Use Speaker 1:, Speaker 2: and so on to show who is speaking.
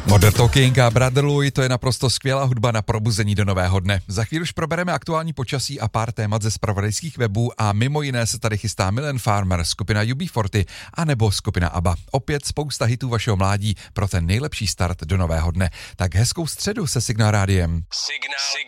Speaker 1: Modern Talking a Brother Louie, to je naprosto skvělá hudba na probuzení do nového dne. Za chvíli už probereme aktuální počasí a pár témat ze zpravodajských webů a mimo jiné se tady chystá Milan Farmer, skupina UB40 a nebo skupina ABBA. Opět spousta hitů vašeho mládí pro ten nejlepší start do nového dne. Tak hezkou středu se Signál Rádiem.